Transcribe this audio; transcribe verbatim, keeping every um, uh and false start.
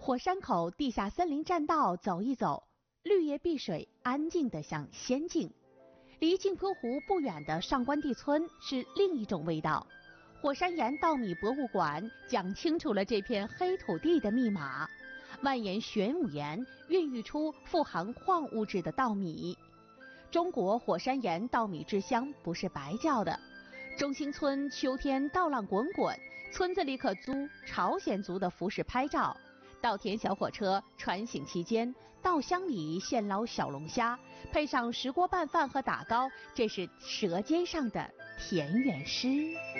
火山口地下森林栈道走一走，绿叶碧水，安静得像仙境。离镜泊湖不远的上官地村是另一种味道。火山岩稻米博物馆讲清楚了这片黑土地的密码。万岩玄武岩孕育出富含矿物质的稻米。中国火山岩稻米之乡不是白叫的。中兴村秋天稻浪滚滚，村子里可租朝鲜族的服饰拍照。稻田小火车穿行期间，稻香里现捞小龙虾，配上石锅拌饭和打糕，这是舌尖上的田园诗。